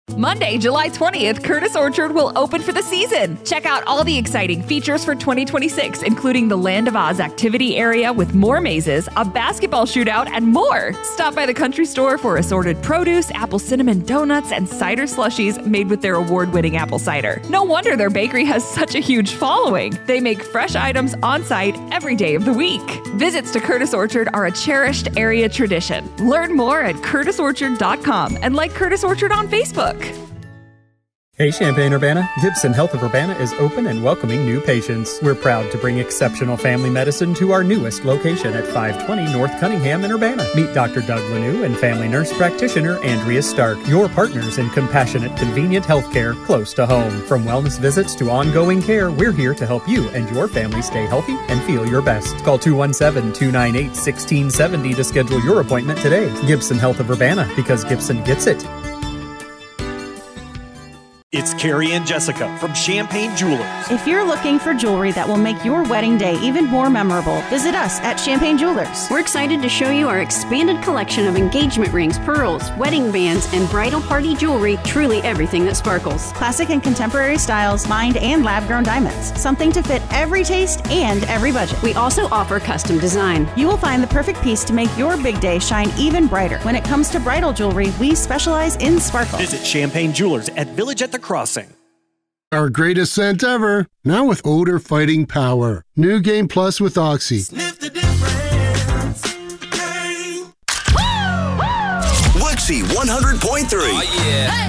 Monday, July 20th, Curtis Orchard will open for the season. Check out all the exciting features for 2026, including the Land of Oz activity area with more mazes, a basketball shootout, and more. Stop by the country store for assorted produce, apple cinnamon donuts, and cider slushies made with their award-winning apple cider. No wonder their bakery has such a huge following. They make fresh items on site every day of the week. Visits to Curtis Orchard are a cherished area tradition. Learn more at curtisorchard.com and like Curtis Orchard on Facebook. Hey Champaign-Urbana, Gibson Health of Urbana is open and welcoming new patients. We're proud to bring exceptional family medicine to our newest location at 520 North Cunningham in Urbana. Meet Dr. Doug Lanou and family nurse practitioner Andrea Stark, your partners in compassionate, convenient healthcare close to home. From wellness visits to ongoing care, we're here to help you and your family stay healthy and feel your best. Call 217-298-1670 to schedule your appointment today. Gibson Health of Urbana, because Gibson gets it. It's Carrie and Jessica from Champagne Jewelers. If you're looking for jewelry that will make your wedding day even more memorable, visit us at Champagne Jewelers. We're excited to show you our expanded collection of engagement rings, pearls, wedding bands, and bridal party jewelry, truly everything that sparkles. Classic and contemporary styles, mined and lab-grown diamonds. Something to fit every taste and every budget. We also offer custom design. You will find the perfect piece to make your big day shine even brighter. When it comes to bridal jewelry, we specialize in sparkle. Visit Champagne Jewelers at Village at the Crossing. Our greatest scent ever, now with odor fighting power. New Game Plus with Oxy. Sniff the difference. Hey. Wixie 100.3. Oh, yeah.